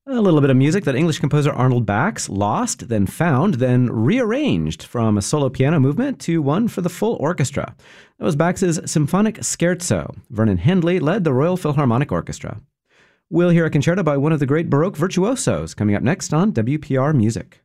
A little bit of music that English composer Arnold Bax lost, then found, then rearranged from a solo piano movement to one for the full orchestra. That was Bax's Symphonic Scherzo. Vernon Hendley led the Royal Philharmonic Orchestra. We'll hear a concerto by one of the great Baroque virtuosos coming up next on WPR Music.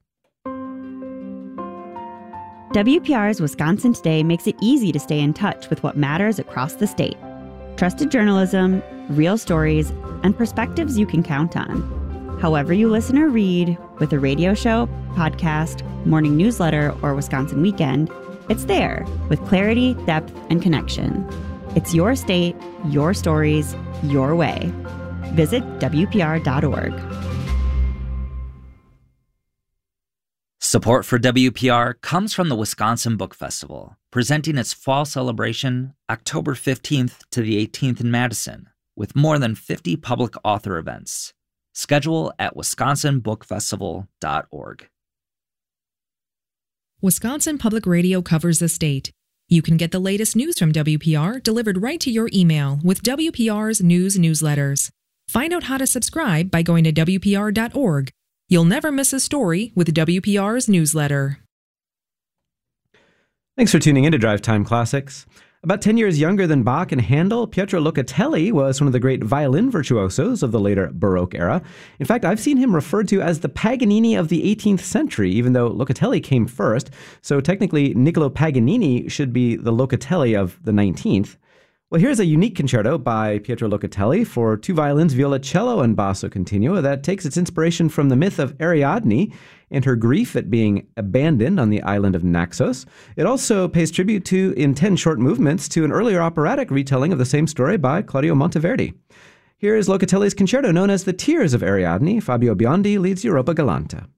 WPR's Wisconsin Today makes it easy to stay in touch with what matters across the state. Trusted journalism, real stories, and perspectives you can count on. However you listen or read, with a radio show, podcast, morning newsletter, or Wisconsin Weekend, it's there with clarity, depth, and connection. It's your state, your stories, your way. Visit WPR.org. Support for WPR comes from the Wisconsin Book Festival, presenting its fall celebration October 15th to the 18th in Madison, with more than 50 public author events. Schedule at wisconsinbookfestival.org. Wisconsin Public Radio covers the state. You can get the latest news from WPR delivered right to your email with WPR's news newsletters. Find out how to subscribe by going to WPR.org. You'll never miss a story with WPR's newsletter. Thanks for tuning in to Drive Time Classics. About 10 years younger than Bach and Handel, Pietro Locatelli was one of the great violin virtuosos of the later Baroque era. In fact, I've seen him referred to as the Paganini of the 18th century, even though Locatelli came first. So technically, Niccolo Paganini should be the Locatelli of the 19th. Well, here's a unique concerto by Pietro Locatelli for two violins, violoncello, and basso continuo that takes its inspiration from the myth of Ariadne and her grief at being abandoned on the island of Naxos. It also pays tribute to, in 10 short movements, to an earlier operatic retelling of the same story by Claudio Monteverdi. Here is Locatelli's concerto known as The Tears of Ariadne. Fabio Biondi leads Europa Galante.